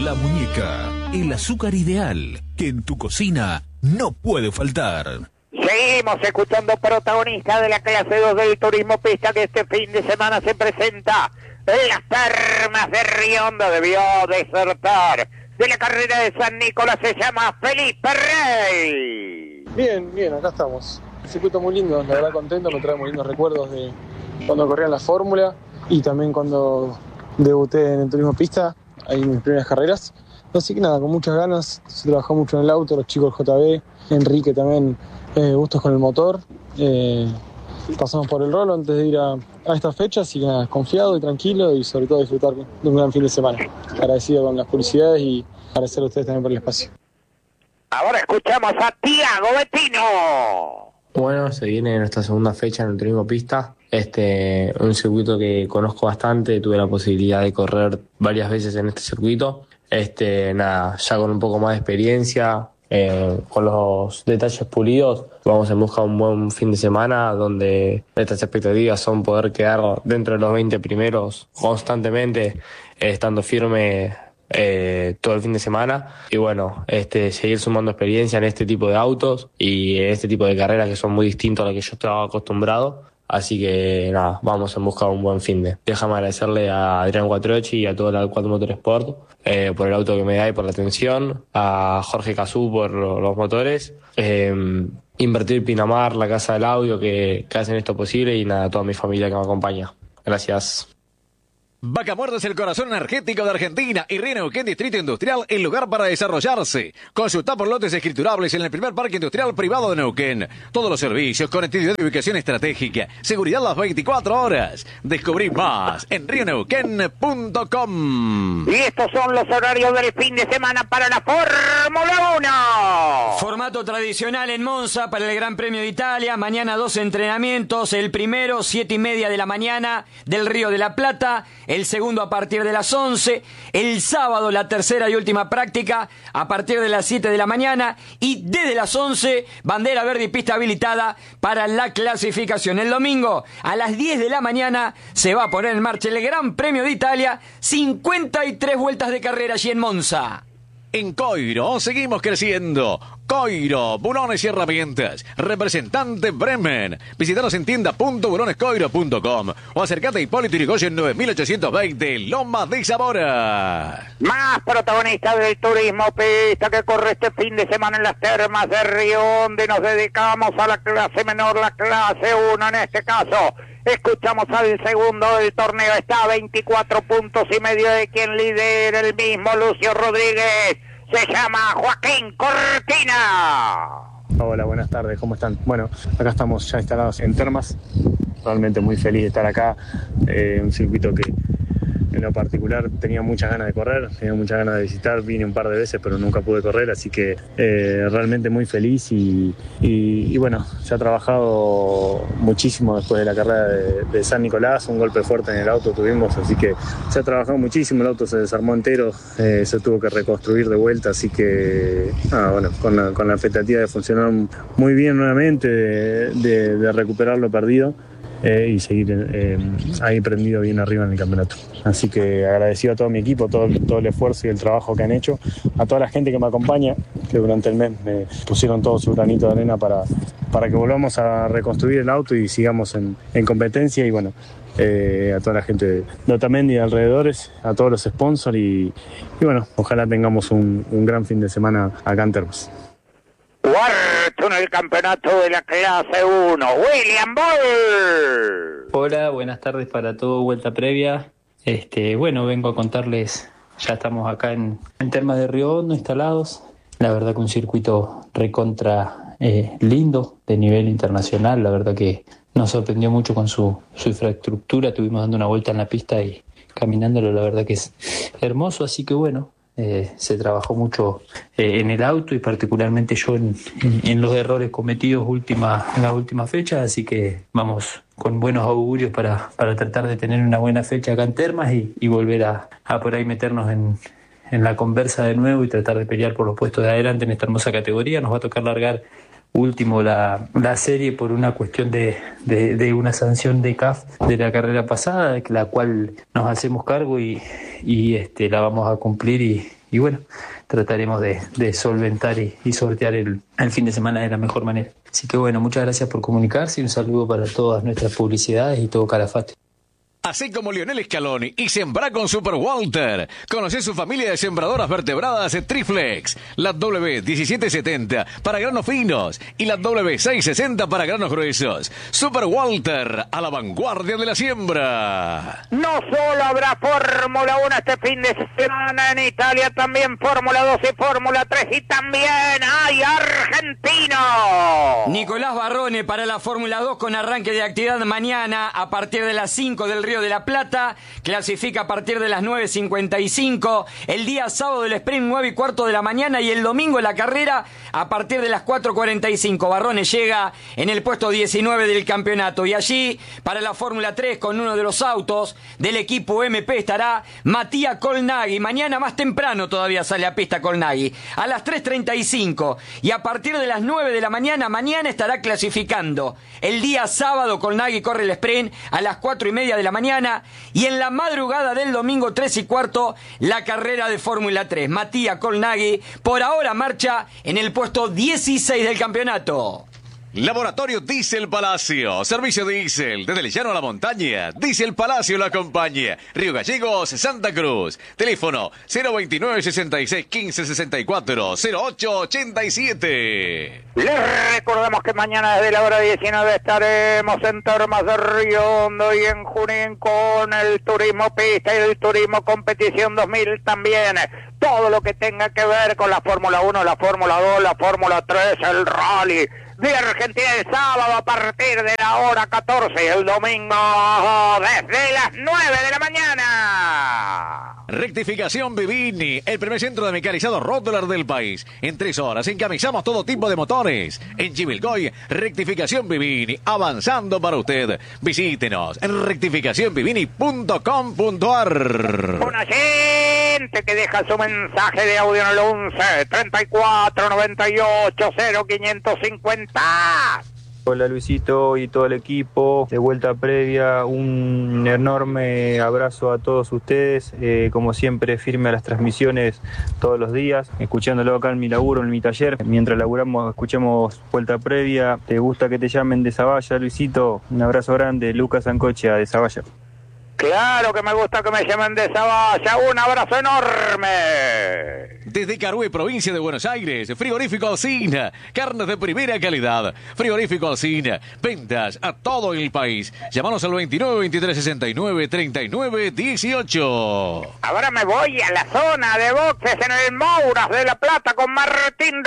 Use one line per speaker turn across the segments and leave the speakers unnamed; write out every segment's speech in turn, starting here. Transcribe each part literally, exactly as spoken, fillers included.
La Muñeca, el azúcar ideal que en tu cocina no puede faltar.
Seguimos escuchando protagonistas de la clase dos del turismo pista que este fin de semana se presenta en las Termas de Riondo. Debió desertar de la carrera de San Nicolás, se llama Felipe Rey.
Bien, bien, acá estamos. Un circuito muy lindo, la verdad contento, me trae muy lindos recuerdos de cuando corría en la Fórmula y también cuando debuté en el turismo pista, ahí en mis primeras carreras. Así que nada, con muchas ganas, se trabajó mucho en el auto, los chicos J B, Enrique también, eh, gustos con el motor. Eh, pasamos por el rolo antes de ir a, a esta fecha, así que nada, confiado y tranquilo y sobre todo disfrutar de un gran fin de semana. Agradecido con las publicidades y agradecer a ustedes también por el espacio.
Ahora escuchamos a Tiago Bettino.
Bueno, se viene nuestra segunda fecha en el turismo pista. Este, un circuito que conozco bastante, tuve la posibilidad de correr varias veces en este circuito. Este, nada, ya con un poco más de experiencia, eh, con los detalles pulidos, vamos en busca de un buen fin de semana donde estas expectativas son poder quedar dentro de los veinte primeros constantemente, eh, estando firme eh, todo el fin de semana y bueno, este, seguir sumando experiencia en este tipo de autos y en este tipo de carreras que son muy distintos a lo que yo estaba acostumbrado. Así que nada, vamos en busca de un buen fin de. Déjame agradecerle a Adrián Quattrochi y a todo el Cuatro Motorsport eh, por el auto que me da y por la atención, a Jorge Cazú por los motores, eh, Invertir Pinamar, la casa del audio que, que hacen esto posible y nada, a toda mi familia que me acompaña. Gracias.
Vaca Muerta es el corazón energético de Argentina y Río Neuquén Distrito Industrial, el lugar para desarrollarse. Consulta por lotes escriturables en el primer parque industrial privado de Neuquén. Todos los servicios, conectividad y ubicación estratégica, seguridad las veinticuatro horas. Descubrí más en río neuquén punto com.
Y estos son los horarios del fin de semana para la Fórmula uno.
Formato tradicional en Monza para el Gran Premio de Italia. Mañana dos entrenamientos. El primero, siete y media de la mañana del Río de la Plata. El segundo a partir de las once, el sábado la tercera y última práctica a partir de las siete de la mañana y desde las once, bandera verde y pista habilitada para la clasificación. El domingo a las diez de la mañana se va a poner en marcha el Gran Premio de Italia, cincuenta y tres vueltas de carrera allí en Monza.
En Coiro seguimos creciendo. Coiro, bulones y herramientas. Representante Bremen. Visítanos en tienda punto bulones coiro punto com o acercate a Hipólito Yrigoyen nueve mil ochocientos veinte, Loma de Zamora.
Más protagonistas del turismo pista que corre este fin de semana en las Termas de Río, donde nos dedicamos a la clase menor, la clase uno en este caso. Escuchamos al segundo del torneo, está a veinticuatro puntos y medio de quien lidera el mismo Lucio Rodríguez. Se llama Joaquín Cortina.
Hola, buenas tardes, ¿cómo están? Bueno, acá estamos ya instalados en Termas. Realmente muy feliz de estar acá. Eh, un circuito que en lo particular tenía muchas ganas de correr, tenía muchas ganas de visitar, vine un par de veces pero nunca pude correr, así que eh, realmente muy feliz y, y, y bueno, se ha trabajado muchísimo después de la carrera de, de San Nicolás, un golpe fuerte en el auto tuvimos, así que se ha trabajado muchísimo, el auto se desarmó entero, eh, se tuvo que reconstruir de vuelta, así que ah, bueno, con la, con la expectativa de funcionar muy bien nuevamente, de, de, de recuperar lo perdido. Eh, y seguir eh, ahí prendido bien arriba en el campeonato. Así que agradecido a todo mi equipo, todo, todo el esfuerzo y el trabajo que han hecho, a toda la gente que me acompaña, que durante el mes me pusieron todo su granito de arena para, para que volvamos a reconstruir el auto y sigamos en, en competencia y bueno, eh, a toda la gente de Otamendi y de alrededores, a todos los sponsors y, y bueno, ojalá tengamos un, un gran fin de semana acá en Termas.
Cuarto en el campeonato de la clase uno, William Ball.
Hola, buenas tardes para todo, vuelta previa. Este, bueno, vengo a contarles, ya estamos acá en, en Termas de Río Hondo instalados. La verdad que un circuito recontra eh, lindo, de nivel internacional. La verdad que nos sorprendió mucho con su, su infraestructura. Estuvimos dando una vuelta en la pista y caminándolo, la verdad que es hermoso. Así que bueno, Eh, se trabajó mucho eh, en el auto y particularmente yo en, en, en los errores cometidos última, en la última fecha, así que vamos con buenos augurios para, para tratar de tener una buena fecha acá en Termas y, y volver a, a por ahí meternos en, en la conversa de nuevo y tratar de pelear por los puestos de adelante en esta hermosa categoría. Nos va a tocar largar último la, la serie por una cuestión de, de, de una sanción de C A F de la carrera pasada, la cual nos hacemos cargo y, y este, la vamos a cumplir y, y bueno, trataremos de, de solventar y, y sortear el, el fin de semana de la mejor manera. Así que bueno, muchas gracias por comunicarse y un saludo para todas nuestras publicidades y todo Calafate.
Así como Lionel Scaloni y sembra con Super Walter. Conoce su familia de sembradoras vertebradas Triflex, la W diecisiete setenta para granos finos y la W seiscientos sesenta para granos gruesos. Super Walter, a la vanguardia de la siembra.
No solo habrá Fórmula uno este fin de semana en Italia, también Fórmula dos y Fórmula tres y también hay argentino.
Nicolás Barrone para la Fórmula dos con arranque de actividad mañana a partir de las cinco del Río de la Plata, clasifica a partir de las nueve cincuenta y cinco, el día sábado el sprint nueve y cuarto de la mañana y el domingo la carrera a partir de las cuatro cuarenta y cinco. Barrone llega en el puesto diecinueve del campeonato y allí para la Fórmula tres con uno de los autos del equipo M P estará Matías Colnaghi. Mañana más temprano todavía sale a pista Colnaghi a las tres treinta y cinco y a partir de las nueve de la mañana mañana estará clasificando. El día sábado Colnaghi corre el sprint a las cuatro y media de la mañana y en la madrugada del domingo tres y cuarto la carrera de Fórmula tres. Matías Colnaghi por ahora marcha en el puesto dieciséis del campeonato.
Laboratorio Diesel Palacio, servicio diésel, desde el llano a la montaña, Diesel Palacio lo acompaña, Río Gallegos, Santa Cruz, teléfono cero veintinueve sesenta y seis quince sesenta y cuatro cero ocho ochenta y siete.
Les recordamos que mañana desde la hora diecinueve estaremos en Termas de Río Hondo y en Junín con el turismo pista y el turismo competición dos mil también. Todo lo que tenga que ver con la Fórmula uno, la Fórmula dos, la Fórmula tres, el rally de Argentina el sábado a partir de la hora catorce y el domingo desde las nueve de la mañana.
Rectificación Vivini, el primer centro de mecanizado Rotterdam del país. En tres horas encamisamos todo tipo de motores. En Chivilcoy, Rectificación Vivini, avanzando para usted. Visítenos en rectificación vivini punto com punto a r.
Una gente que deja su mensaje de audio en el once treinta y cuatro noventa y ocho cero quinientos cincuenta.
Hola Luisito y todo el equipo de Vuelta Previa, un enorme abrazo a todos ustedes, eh, como siempre firme a las transmisiones todos los días, escuchándolo acá en mi laburo, en mi taller, mientras laburamos escuchemos Vuelta Previa. ¿Te gusta que te llamen de Zavalla, Luisito? Un abrazo grande, Lucas Ancochea de Zavalla.
Claro que me gusta que me llamen de Zavalla, un abrazo enorme.
Desde Carué, provincia de Buenos Aires, Frigorífico Alsina, carnes de primera calidad. Frigorífico Alsina, ventas a todo el país. Llámanos al veintinueve veintitrés sesenta y nueve treinta y nueve dieciocho.
Ahora me voy a la zona de boxes en el Mouras de La Plata con Martín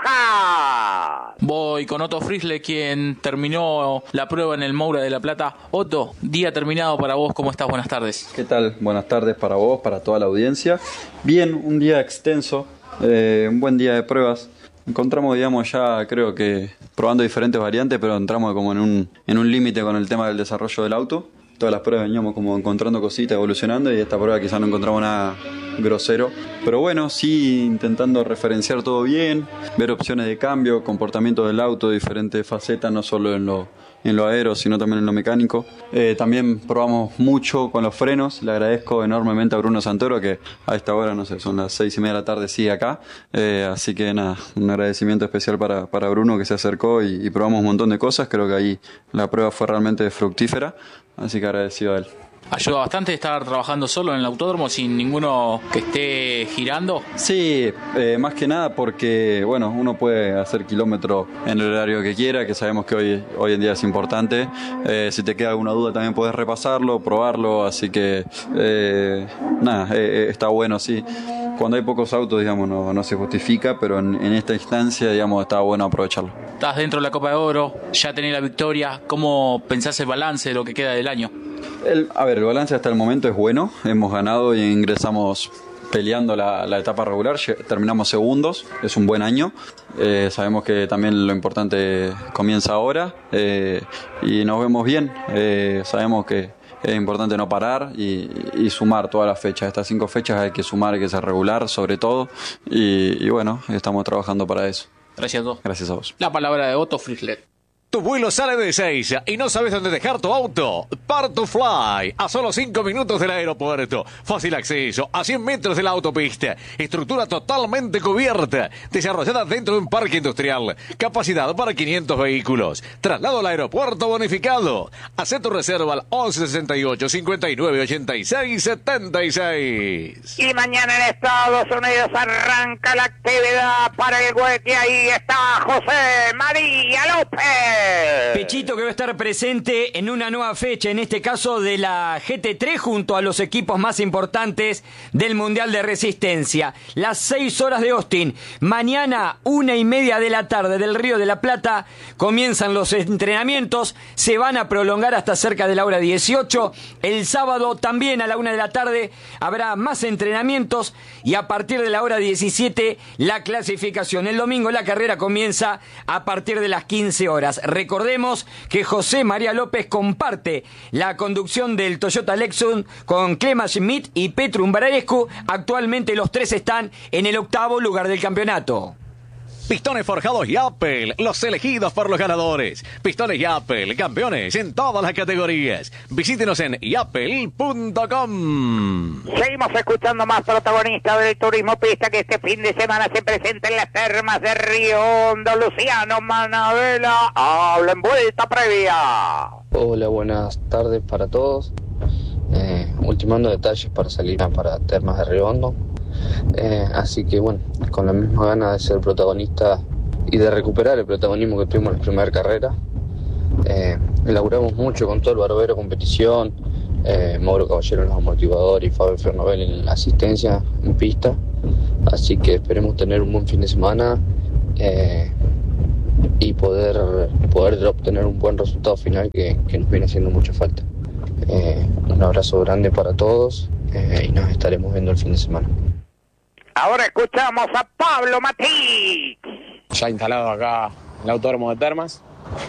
Rojas.
Voy con Otto Frisle, quien terminó la prueba en el Moura de La Plata. Otto, día terminado para vos, ¿cómo estás? Buenas tardes.
¿Qué tal? Buenas tardes para vos, para toda la audiencia. Bien, un día extenso, eh, un buen día de pruebas. Encontramos, digamos, ya creo que probando diferentes variantes, pero entramos como en un, en un límite con el tema del desarrollo del auto. Todas las pruebas veníamos como encontrando cositas, evolucionando, y esta prueba quizás no encontramos nada grosero. Pero bueno, sí intentando referenciar todo bien, ver opciones de cambio, comportamiento del auto, diferentes facetas, no solo en lo, en lo aero, sino también en lo mecánico. Eh, también probamos mucho con los frenos. Le agradezco enormemente a Bruno Santoro, que a esta hora, no sé, son las seis y media de la tarde, sigue acá. Eh, así que nada, un agradecimiento especial para, para Bruno, que se acercó y, y probamos un montón de cosas. Creo que ahí la prueba fue realmente fructífera. Así que agradecido a él.
¿Ayuda bastante estar trabajando solo en el autódromo sin ninguno que esté girando?
Sí, eh, más que nada porque, bueno, uno puede hacer kilómetro en el horario que quiera, que sabemos que hoy, hoy en día es importante. Eh, si te queda alguna duda también puedes repasarlo, probarlo, así que eh, nada, eh, está bueno, sí. Cuando hay pocos autos, digamos, no, no se justifica, pero en, en esta instancia, digamos, está bueno aprovecharlo.
Estás dentro de la Copa de Oro, ya tenés la victoria. ¿Cómo pensás el balance de lo que queda del año?
El, a ver, el balance hasta el momento es bueno. Hemos ganado y ingresamos peleando la, la etapa regular. Terminamos segundos, es un buen año. Eh, sabemos que también lo importante comienza ahora eh, y nos vemos bien. Eh, sabemos que es importante no parar y, y sumar todas las fechas. Estas cinco fechas hay que sumar, hay que ser regular sobre todo. Y, y bueno, estamos trabajando para eso.
Gracias a todos.
Gracias a vos.
La palabra de Otto Frisle.
Tu vuelo sale de Ezeiza y no sabes dónde dejar tu auto. Part2Fly, a solo cinco minutos del aeropuerto. Fácil acceso, a cien metros de la autopista. Estructura totalmente cubierta. Desarrollada dentro de un parque industrial. Capacidad para quinientos vehículos. Traslado al aeropuerto bonificado. Haz tu reserva al once sesenta y ocho, cincuenta y nueve, ochenta y seis, setenta y seis.
Y mañana en Estados Unidos arranca la actividad para el Hueque. Ahí está José María López.
Pechito que va a estar presente en una nueva fecha, en este caso de la G T tres, junto a los equipos más importantes del Mundial de Resistencia. Las seis horas de Austin. Mañana, una y media de la tarde del Río de la Plata, comienzan los entrenamientos. Se van a prolongar hasta cerca de la hora dieciocho. El sábado, también a la una de la tarde, habrá más entrenamientos. Y a partir de la hora diecisiete, la clasificación. El domingo la carrera comienza a partir de las quince horas. Recordemos que José María López comparte la conducción del Toyota Lexus con Clema Schmidt y Petru Umbrarescu. Actualmente los tres están en el octavo lugar del campeonato.
Pistones Forjados Yapel, los elegidos por los ganadores. Pistones Yapel, campeones en todas las categorías. Visítenos en yapel punto com.
Seguimos escuchando más protagonistas del turismo pista que este fin de semana se presenta en las termas de Río Hondo. Luciano Manabela habla en vuelta previa.
Hola, buenas tardes para todos. Eh, ultimando detalles para salir para termas de Río Hondo. Eh, así que bueno, con la misma gana de ser protagonista y de recuperar el protagonismo que tuvimos en la primera carrera. Eh, elaboramos mucho con todo el Barbero competición, eh, Mauro Caballero en los amortiguadores y Fabio Fernovel en la asistencia en pista. Así que esperemos tener un buen fin de semana eh, y poder, poder obtener un buen resultado final que, que nos viene haciendo mucha falta. Eh, un abrazo grande para todos eh, y nos estaremos viendo el fin de semana.
Ahora escuchamos a Pablo Matí.
Ya instalado acá en el Autódromo de Termas,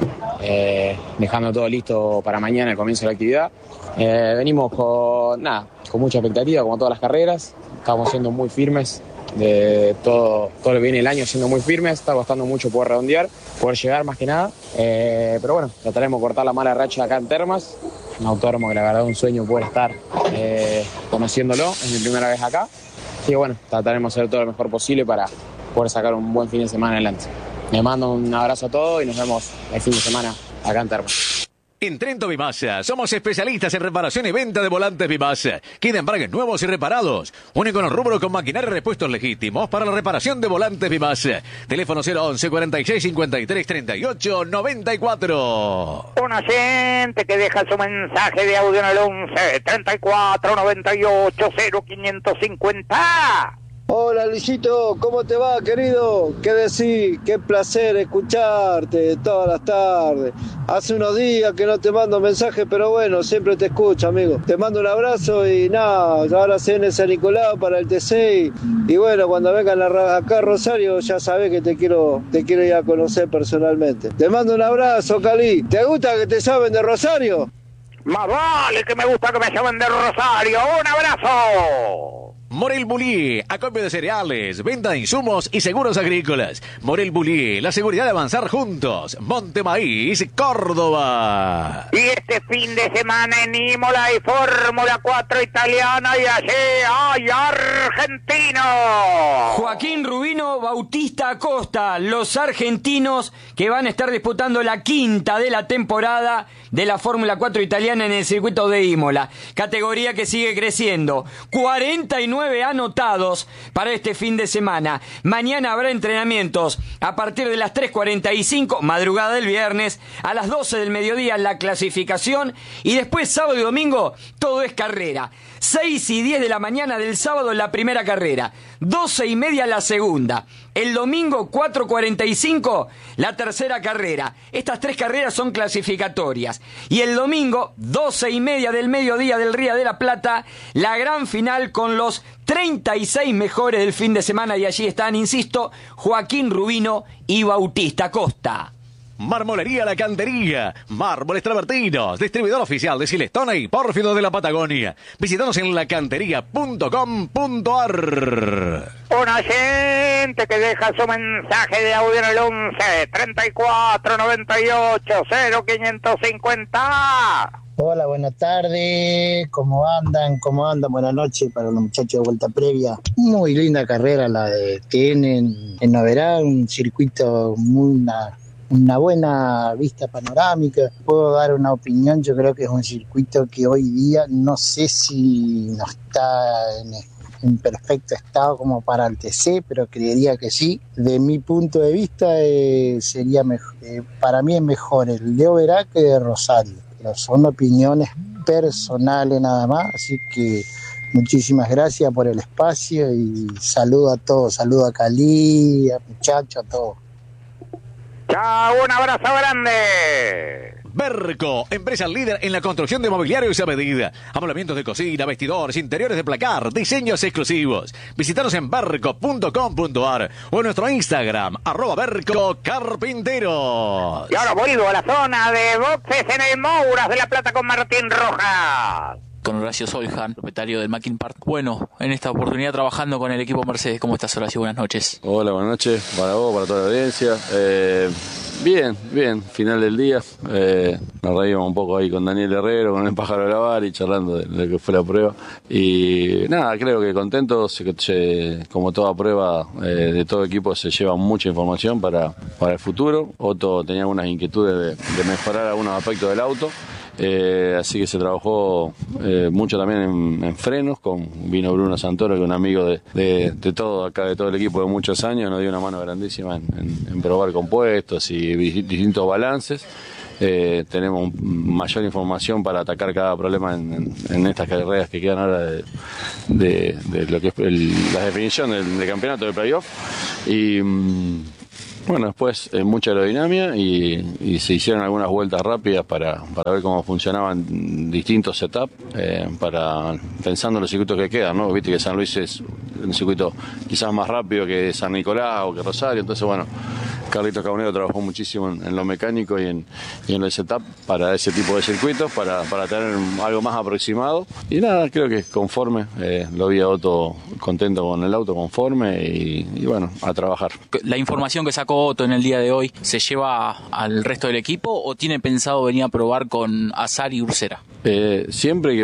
eh, dejando todo listo para mañana el comienzo de la actividad. Eh, venimos con, nada, con mucha expectativa, como todas las carreras. Estamos siendo muy firmes, de todo, todo lo que viene el año siendo muy firmes. Está costando mucho poder redondear, poder llegar más que nada. Eh, pero bueno, trataremos de cortar la mala racha acá en Termas. Un autódromo que la verdad es un sueño poder estar eh, conociéndolo. Es mi primera vez acá. Así que bueno, trataremos de hacer todo lo mejor posible para poder sacar un buen fin de semana adelante. Les mando un abrazo a todos y nos vemos el fin de semana acá en Termas.
En Trento Bimasa, somos especialistas en reparación y venta de volantes Bimasa. Queda embragues nuevos y reparados. Único en el rubro con maquinaria y repuestos legítimos para la reparación de volantes Bimasa. Teléfono cero once, cuarenta y seis, cincuenta y tres, treinta y ocho, noventa y cuatro.
Un oyente que deja su mensaje de audio en el once, treinta y cuatro, noventa y ocho, cero quinientos cincuenta.
Hola Luisito, ¿cómo te va, querido? ¿Qué decís? Qué placer escucharte todas las tardes. Hace unos días que no te mando mensaje, pero bueno, siempre te escucho, amigo. Te mando un abrazo y nada, ahora se viene San Nicolás para el T C y, y bueno, cuando vengan a, acá a Rosario ya sabés que te quiero, te quiero ir a conocer personalmente. Te mando un abrazo, Cali. ¿Te gusta que te llamen de Rosario?
Más vale que me gusta que me llamen de Rosario. ¡Un abrazo!
Morel Bullier, acopio de cereales, venta de insumos y seguros agrícolas. Morel Bullier, la seguridad de avanzar juntos. Monte Maíz, Córdoba.
Y este fin de semana en Imola hay Fórmula cuatro italiana y allí hay argentino.
Joaquín Rubino, Bautista Acosta, los argentinos que van a estar disputando la quinta de la temporada de la Fórmula cuatro italiana en el circuito de Imola. Categoría que sigue creciendo. cuarenta y nueve anotados para este fin de semana. Mañana habrá entrenamientos a partir de las tres cuarenta y cinco, madrugada del viernes, a las doce del mediodía la clasificación y después sábado y domingo todo es carrera. seis y diez de la mañana del sábado la primera carrera, doce y media la segunda. El domingo cuatro cuarenta y cinco la tercera carrera. Estas tres carreras son clasificatorias. Y el domingo doce y media del mediodía del Río de la Plata la gran final con los treinta y seis mejores del fin de semana y allí están, insisto, Joaquín Rubino y Bautista Acosta.
Marmolería La Cantería, mármoles travertinos, distribuidor oficial de Silestone y Pórfido de la Patagonia. Visítanos en la cantería punto com punto a r.
Un oyente que deja su mensaje de audio en el once treinta y cuatro noventa y ocho cero quinientos cincuenta.
Hola, buenas tardes, ¿cómo andan? ¿Cómo andan? Buenas noches para los muchachos de Vuelta Previa. Muy linda carrera la de tienen en Noverá, un circuito muy una, una buena vista panorámica. Puedo dar una opinión, yo creo que es un circuito que hoy día no sé si no está en, en perfecto estado como para el T C, pero creería que sí. De mi punto de vista eh, sería mejor, eh, para mí es mejor el de Oberá que de Rosario. Pero son opiniones personales nada más, así que muchísimas gracias por el espacio y saludo a todos, saludo a Cali, a muchachos, a todos.
Chao, un abrazo grande.
Berco, empresa líder en la construcción de mobiliarios a medida. Amoblamientos de cocina, vestidores, interiores de placar, diseños exclusivos. Visítanos en berco punto com punto a r o en nuestro Instagram, arroba Berco Carpinteros.
Y ahora vuelvo a la zona de boxes en el Mouras de la Plata con Martín Rojas.
Con Horacio Soljan, propietario del Mackin Park. Bueno, en esta oportunidad trabajando con el equipo Mercedes. ¿Cómo estás, Horacio? Buenas noches.
Hola, buenas noches para vos, para toda la audiencia. Eh, bien, bien, final del día. Eh, nos reímos un poco ahí con Daniel Herrero, con el Pájaro de la Var y charlando de lo que fue la prueba. Y nada, creo que contentos. Se, se, como toda prueba eh, de todo equipo se lleva mucha información para, para el futuro. Otto tenía algunas inquietudes de, de mejorar algunos aspectos del auto. Eh, así que se trabajó eh, mucho también en, en frenos, con vino Bruno Santoro, que es un amigo de, de, de todo acá, de todo el equipo de muchos años, nos dio una mano grandísima en, en, en probar compuestos y distintos balances. Eh, tenemos mayor información para atacar cada problema en, en, en estas carreras que quedan ahora de, de, de lo que es el, la definición del, del campeonato de playoff. Y bueno, después eh, mucha aerodinámica y, y se hicieron algunas vueltas rápidas para, para ver cómo funcionaban distintos setups, eh, para pensando en los circuitos que quedan, ¿no? Viste que San Luis es un circuito quizás más rápido que San Nicolás o que Rosario, entonces bueno, Carlitos Caunero trabajó muchísimo en, en lo mecánico y en, y en el setup para ese tipo de circuitos, para, para tener algo más aproximado. Y nada, creo que conforme, eh, lo vi a Otto contento con el auto, conforme y, y bueno, a trabajar.
¿La información que sacó Otto en el día de hoy se lleva al resto del equipo o tiene pensado venir a probar con Azar y Ursera?
Eh, siempre que